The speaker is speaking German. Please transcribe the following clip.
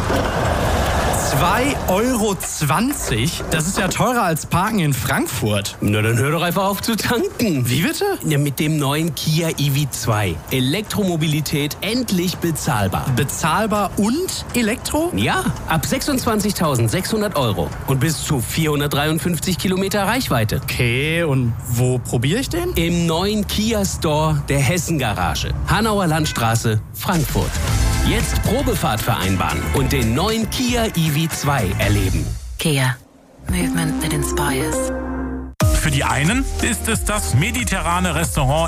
2,20 €? Das ist ja teurer als Parken in Frankfurt. Na, dann hör doch einfach auf zu tanken. Wie bitte? Ja, mit dem neuen Kia EV2. Elektromobilität endlich bezahlbar. Bezahlbar und Elektro? Ja, ab 26.600 € und bis zu 453 Kilometer Reichweite. Okay, und wo probiere ich den? Im neuen Kia Store der Hessen-Garage. Hanauer Landstraße, Frankfurt. Jetzt Probefahrt vereinbaren und den neuen Kia EV2 erleben. Kia. Movement that inspires. Für die einen ist es das mediterrane Restaurant